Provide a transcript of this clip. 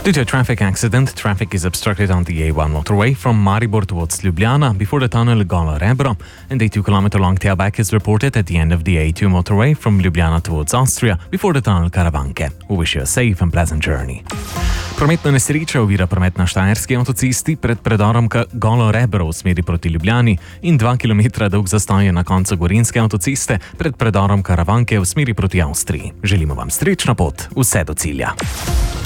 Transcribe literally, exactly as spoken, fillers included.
Due to a traffic accident, traffic is obstructed on the A one motorway from Maribor towards Ljubljana before the tunnel Golo Rebro, and a two kilometer long tailback is reported at the end of the A two motorway from Ljubljana towards Austria before the tunnel Karavanke. We wish you a safe and pleasant journey. Prometna nesreča ovira promet na Štajerski avtocesti pred predorom Golo Rebro v smeri proti Ljubljani in dva kilometra dolg zastoj na koncu Gorenjske avtoceste pred predorom Karavanke v smeri proti Avstriji. Želimo vam srečno pot, vse do cilja.